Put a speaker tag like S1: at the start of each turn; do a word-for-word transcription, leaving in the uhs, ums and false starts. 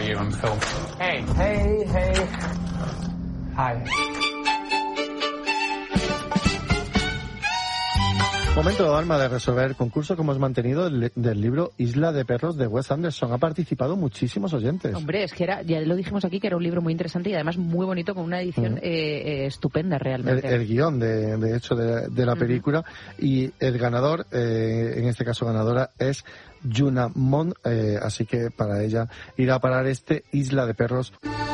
S1: are you on film?
S2: Hey, hey, hey. Hi.
S3: Momento, Alma, de resolver el concurso que hemos mantenido del, del libro Isla de Perros de Wes Anderson. Ha participado muchísimos oyentes.
S4: Hombre, es que era, ya lo dijimos aquí, que era un libro muy interesante y además muy bonito, con una edición mm. eh, eh, estupenda realmente.
S3: El, el guión, de, de hecho, de, de la película. Uh-huh. Y el ganador, eh, en este caso ganadora, es Yuna Mon, eh, así que para ella irá a parar este Isla de Perros.